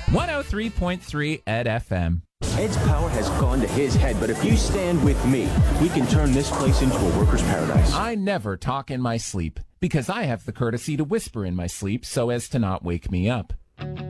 103.3 Ed FM. Ed's power has gone to his head, but if you stand with me, we can turn this place into a worker's paradise. I never talk in my sleep because I have the courtesy to whisper in my sleep so as to not wake me up.